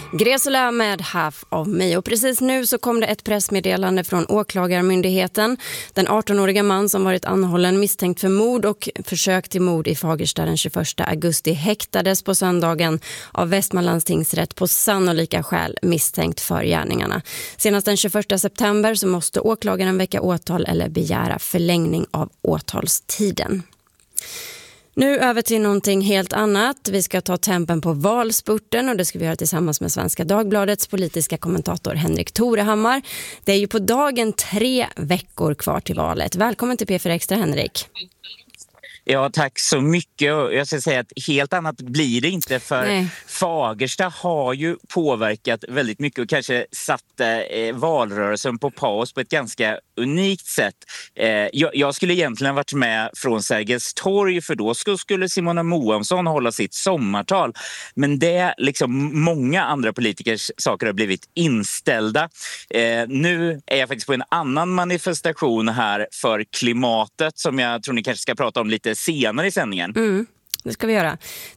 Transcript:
Gresula med Half of Me. Och precis nu så kom det ett pressmeddelande från åklagarmyndigheten. Den 18-åriga man som varit anhållen misstänkt för mord och försök till mord i Fagersta den 21 augusti häktades på söndagen av Västmanlands tingsrätt på sannolika skäl misstänkt för gärningarna. Senast den 21 september så måste åklagaren väcka åtal eller begära förlängning av åtalstiden. Nu över till någonting helt annat. Vi ska ta tempen på valspurten och det ska vi göra tillsammans med Svenska Dagbladets politiska kommentator Henrik Torehammar. Det är ju på dagen 3 veckor kvar till valet. Välkommen till P4 Extra, Henrik. Ja, tack så mycket. Jag ska säga att helt annat blir det inte, för Fagersta har ju påverkat väldigt mycket och kanske satt valrörelsen på paus på ett ganska unikt sätt. Jag skulle egentligen varit med från Sergels torg, för då skulle Simona Moamsson hålla sitt sommartal. Men det, liksom många andra politikers saker, har blivit inställda. Nu är jag faktiskt på en annan manifestation här för klimatet som jag tror ni kanske ska prata om lite senare i sändningen. Det ska vi göra.